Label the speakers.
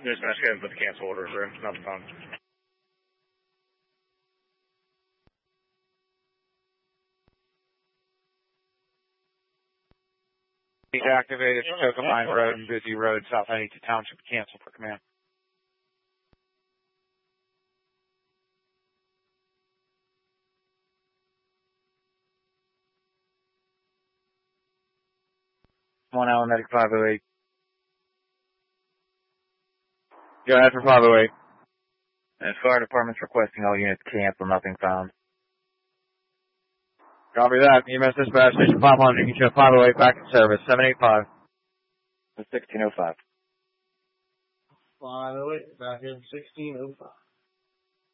Speaker 1: Dispatch, go ahead and put the cancel order through. Nothing fun.
Speaker 2: He's activated Tocumine Road and Busy Road, South Huntington Township. Cancel for command. One Allen Medic 508. Go ahead for 508. And fire department's requesting all units cancel. Nothing found. Copy that. EMS dispatch station 500. You show 508 back in service. 785. 1605.
Speaker 3: 508 back in 1605.